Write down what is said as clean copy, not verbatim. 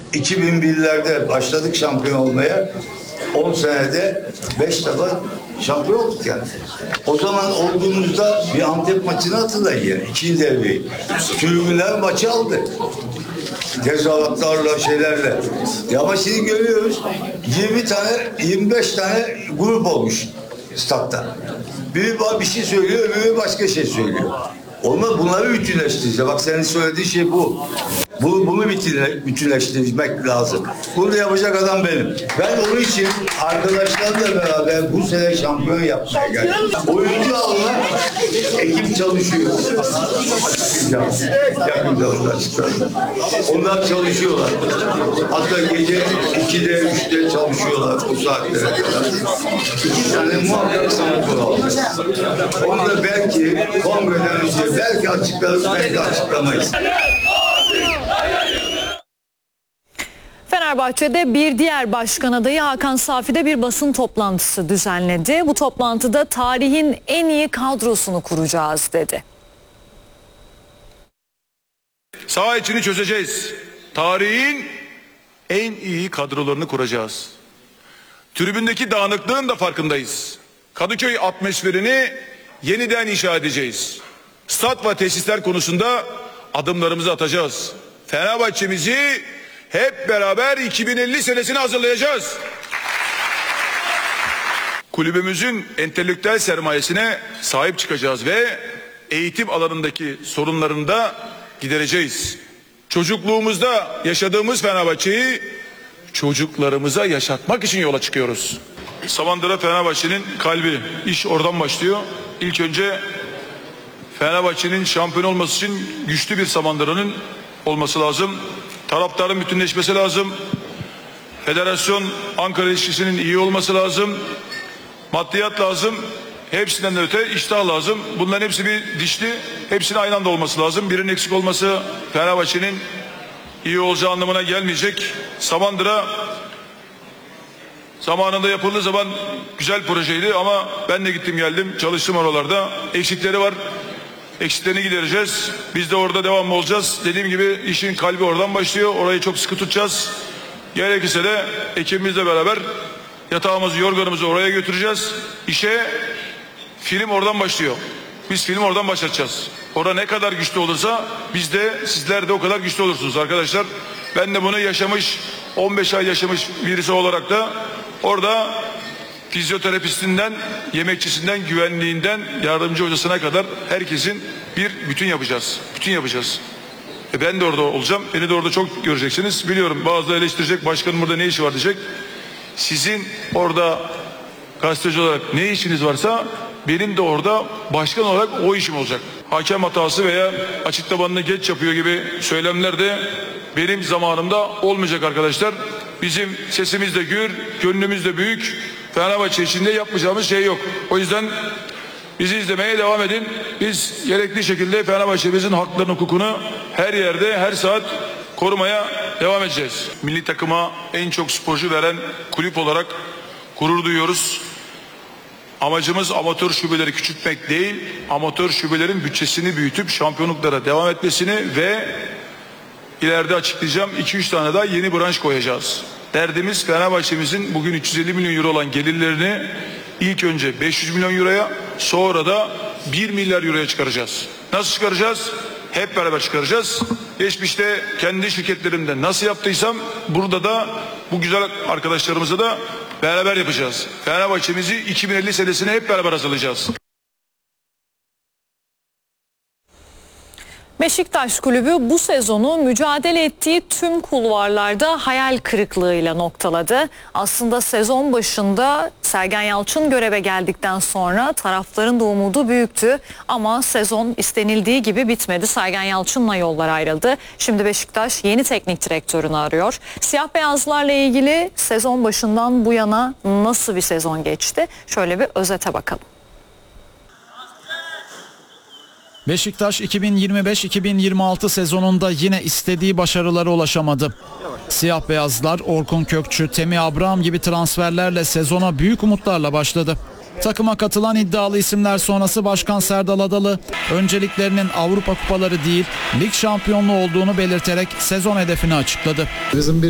2001'lerde başladık şampiyon olmaya. 10 senede 5 defa şampiyon olduk yani. O zaman olduğumuzda bir Antep maçını hatırlayın yani. İkinci devreyi. Tribünler maçı aldı. Tezahüratlarla şeylerle. Ya ama şimdi görüyoruz 20 tane 25 tane grup olmuş statta. Biri bir şey söylüyor, öbürü başka şey söylüyor. Olmaz, bunları bütünleştireceğiz. Bak senin söylediğin şey bu. Bunu bütünleştirmek lazım. Bunu da yapacak adam benim. Ben onun için arkadaşlarla beraber bu sene şampiyon yapmaya geldim. Oyuncu alma, ekip çalışıyor. Yakında onlar çalışıyorlar. Hatta gece 2'de 3'te çalışıyorlar o saatlere kadar. 2 tane muhakkak sanat alacağız. Onu da belki kongreden önce belki açıklarız, belki açıklamayız. Fenerbahçe'de bir diğer başkan adayı Hakan Safi'de bir basın toplantısı düzenledi. Bu toplantıda tarihin en iyi kadrosunu kuracağız dedi. Saha içini çözeceğiz. Tarihin en iyi kadrolarını kuracağız. Tribündeki dağınıklığın da farkındayız. Kadıköy atmosferini yeniden inşa edeceğiz. Stat ve tesisler konusunda adımlarımızı atacağız. Fenerbahçe'mizi hep beraber 2050 senesine hazırlayacağız. Kulübümüzün entelektüel sermayesine sahip çıkacağız ve eğitim alanındaki sorunlarını da gidereceğiz. Çocukluğumuzda yaşadığımız Fenerbahçe'yi çocuklarımıza yaşatmak için yola çıkıyoruz. Samandıra Fenerbahçe'nin kalbi. İş oradan başlıyor. İlk önce Fenerbahçe'nin şampiyon olması için güçlü bir Samandıra'nın olması lazım. Taraftarın bütünleşmesi lazım. Federasyon Ankara ilişkisinin iyi olması lazım. Maddiyat lazım. Hepsinden de öte iştah lazım. Bunların hepsi bir dişli. Hepsinin aynı anda olması lazım. Birinin eksik olması Fenerbahçe'nin iyi olacağı anlamına gelmeyecek. Samandıra zamanında yapıldığı zaman güzel projeydi ama ben de gittim geldim, çalıştım oralarda. Eksikleri var. Eksiklerini gidereceğiz. Biz de orada devamlı olacağız. Dediğim gibi işin kalbi oradan başlıyor. Orayı çok sıkı tutacağız. Gerekirse de ekibimizle beraber yatağımızı, yorganımızı oraya götüreceğiz. İşe film oradan başlıyor. Biz film oradan başlatacağız. Orada ne kadar güçlü olursa biz de, sizler de o kadar güçlü olursunuz arkadaşlar. Ben de bunu yaşamış, 15 ay yaşamış birisi olarak da orada fizyoterapistinden, yemekçisinden, güvenliğinden, yardımcı hocasına kadar herkesin bir bütün yapacağız. Bütün yapacağız. Ben de orada olacağım. Beni de orada çok göreceksiniz. Biliyorum bazıları eleştirecek, başkanın burada ne işi var diyecek. Sizin orada gazeteci olarak ne işiniz varsa benim de orada başkan olarak o işim olacak. Hakem hatası veya açık tabanını geç yapıyor gibi söylemler de benim zamanımda olmayacak arkadaşlar. Bizim sesimiz de gür, gönlümüz de büyük. Fenerbahçe içinde yapmayacağımız şey yok. O yüzden bizi izlemeye devam edin. Biz gerekli şekilde Fenerbahçe'mizin haklarını, hukukunu her yerde, her saat korumaya devam edeceğiz. Milli takıma en çok sporcu veren kulüp olarak gurur duyuyoruz. Amacımız amatör şubeleri küçültmek değil, amatör şubelerin bütçesini büyütüp şampiyonluklara devam etmesini ve ileride açıklayacağım 2-3 tane daha yeni branş koyacağız. Derdimiz Fenerbahçe'mizin bugün 350 milyon euro olan gelirlerini ilk önce 500 milyon euroya, sonra da 1 milyar euroya çıkaracağız. Nasıl çıkaracağız? Hep beraber çıkaracağız. Geçmişte kendi şirketlerimde nasıl yaptıysam burada da bu güzel arkadaşlarımızla da beraber yapacağız. Fenerbahçe'mizi 2050 senesine hep beraber hazırlayacağız. Beşiktaş Kulübü bu sezonu mücadele ettiği tüm kulvarlarda hayal kırıklığıyla noktaladı. Aslında sezon başında Sergen Yalçın göreve geldikten sonra taraftarın da umudu büyüktü. Ama sezon istenildiği gibi bitmedi. Sergen Yalçın'la yollar ayrıldı. Şimdi Beşiktaş yeni teknik direktörünü arıyor. Siyah beyazlarla ilgili sezon başından bu yana nasıl bir sezon geçti? Şöyle bir özete bakalım. Beşiktaş 2025-2026 sezonunda yine istediği başarılara ulaşamadı. Siyah beyazlar Orkun Kökçü, Temi Abraham gibi transferlerle sezona büyük umutlarla başladı. Takıma katılan iddialı isimler sonrası Başkan Serdal Adalı önceliklerinin Avrupa kupaları değil lig şampiyonluğu olduğunu belirterek sezon hedefini açıkladı.